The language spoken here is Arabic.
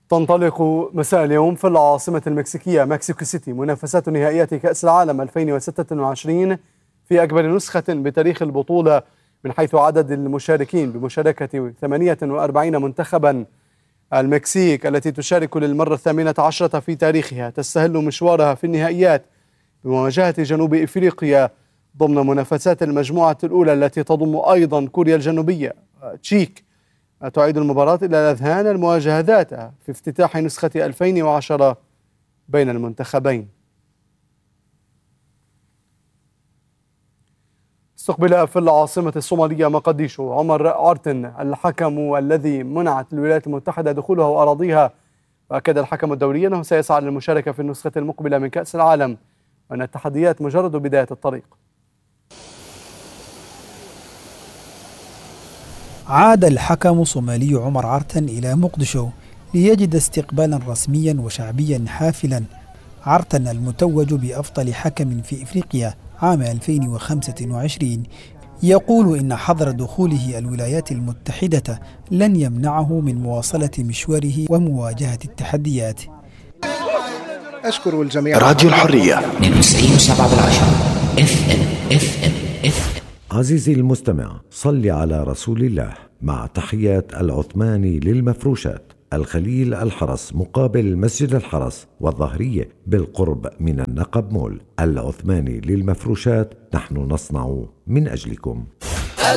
تنطلق مساء اليوم في العاصمة المكسيكية مكسيكو سيتي منافسات نهائيات كأس العالم 2026 في أكبر نسخة بتاريخ البطولة من حيث عدد المشاركين بمشاركة 48 منتخبا. المكسيك التي تشارك للمرة 18 في تاريخها تستهل مشوارها في النهائيات بمواجهة جنوب إفريقيا ضمن منافسات المجموعة الأولى التي تضم أيضا كوريا الجنوبية. تشيك تعيد المباراة إلى الأذهان المواجهة ذاتها في افتتاح نسخة 2010 بين المنتخبين. استقبل في العاصمة الصومالية مقديشو عمر عرتن الحكم الذي منعت الولايات المتحدة دخوله وأراضيها، وأكد الحكم الدولي أنه سيسعى للمشاركة في النسخة المقبلة من كأس العالم وأن التحديات مجرد بداية الطريق. عاد الحكم الصومالي عمر عرتن إلى مقدشو ليجد استقبالا رسميا وشعبيا حافلا. عرتن المتوج بأفضل حكم في إفريقيا عام 2025 يقول إن حظر دخوله الولايات المتحدة لن يمنعه من مواصلة مشواره ومواجهة التحديات. أشكر الجميع. راديو الحرية 92.7 FM. عزيزي المستمع، صل على رسول الله. مع تحيات العثماني للمفروشات، الخليل الحرس مقابل مسجد الحرس والظهرية بالقرب من النقب مول. العثماني للمفروشات، نحن نصنع من أجلكم.